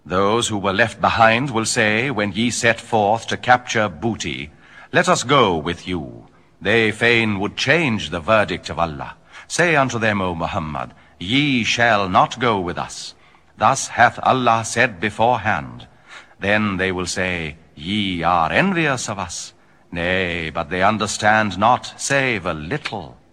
Those who were left behind will say, when ye set forth to capture booty, let us go with you. They fain would change the verdict of Allah. Say unto them, O Muhammad, ye shall not go with us. Thus hath Allah said beforehand. Then they will say, ye are envious of us. Nay, but they understand not, save a little.